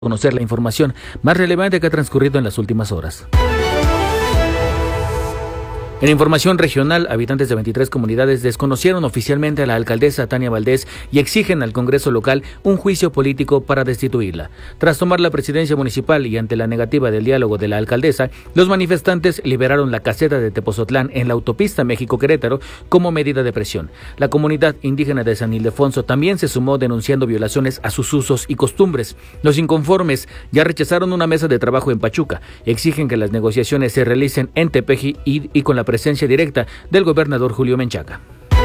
Conocer la información más relevante que ha transcurrido en las últimas horas. En información regional, habitantes de 23 comunidades desconocieron oficialmente a la alcaldesa Tania Valdés y exigen al Congreso local un juicio político para destituirla. Tras tomar la presidencia municipal y ante la negativa del diálogo de la alcaldesa, los manifestantes liberaron la caseta de Tepozotlán en la autopista México-Querétaro como medida de presión. La comunidad indígena de San Ildefonso también se sumó denunciando violaciones a sus usos y costumbres. Los inconformes ya rechazaron una mesa de trabajo en Pachuca y exigen que las negociaciones se realicen en Tepeji y con la presencia directa del gobernador Julio Menchaca.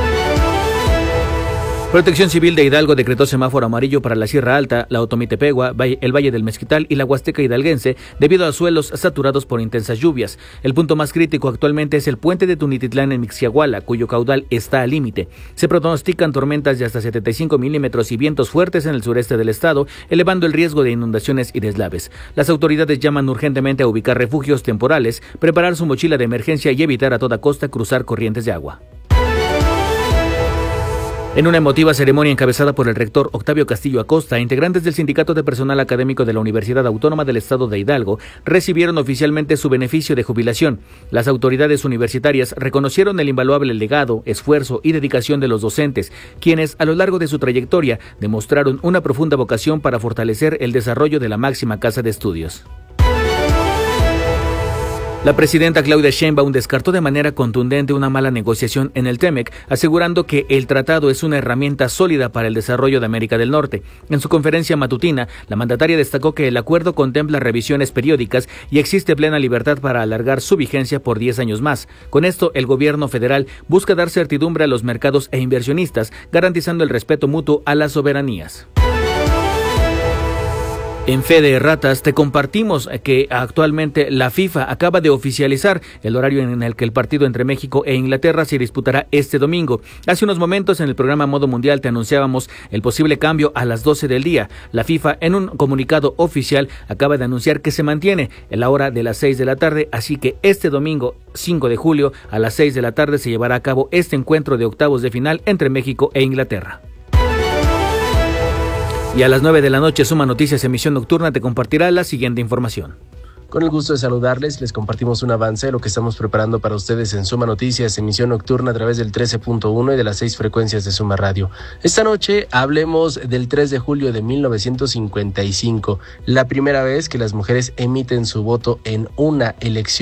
Protección Civil de Hidalgo decretó semáforo amarillo para la Sierra Alta, la Otomitepegua, el Valle del Mezquital y la Huasteca hidalguense debido a suelos saturados por intensas lluvias. El punto más crítico actualmente es el puente de Tunititlán en Mixiahuala, cuyo caudal está al límite. Se pronostican tormentas de hasta 75 milímetros y vientos fuertes en el sureste del estado, elevando el riesgo de inundaciones y deslaves. Las autoridades llaman urgentemente a ubicar refugios temporales, preparar su mochila de emergencia y evitar a toda costa cruzar corrientes de agua. En una emotiva ceremonia encabezada por el rector Octavio Castillo Acosta, integrantes del Sindicato de Personal Académico de la Universidad Autónoma del Estado de Hidalgo recibieron oficialmente su beneficio de jubilación. Las autoridades universitarias reconocieron el invaluable legado, esfuerzo y dedicación de los docentes, quienes a lo largo de su trayectoria demostraron una profunda vocación para fortalecer el desarrollo de la máxima casa de estudios. La presidenta Claudia Sheinbaum descartó de manera contundente una mala negociación en el TEMEC, asegurando que el tratado es una herramienta sólida para el desarrollo de América del Norte. En su conferencia matutina, la mandataria destacó que el acuerdo contempla revisiones periódicas y existe plena libertad para alargar su vigencia por 10 años más. Con esto, el gobierno federal busca dar certidumbre a los mercados e inversionistas, garantizando el respeto mutuo a las soberanías. En Fe de Ratas te compartimos que actualmente la FIFA acaba de oficializar el horario en el que el partido entre México e Inglaterra se disputará este domingo. Hace unos momentos en el programa Modo Mundial te anunciábamos el posible cambio a las 12 del día. La FIFA en un comunicado oficial acaba de anunciar que se mantiene la hora de las 6 de la tarde, así que este domingo 5 de julio a las 6 de la tarde se llevará a cabo este encuentro de octavos de final entre México e Inglaterra. Y a las 9 de la noche, Suma Noticias Emisión Nocturna te compartirá la siguiente información. Con el gusto de saludarles, les compartimos un avance de lo que estamos preparando para ustedes en Suma Noticias, emisión nocturna a través del 13.1 y de las 6 frecuencias de Suma Radio. Esta noche hablemos del 3 de julio de 1955, la primera vez que las mujeres emiten su voto en una elección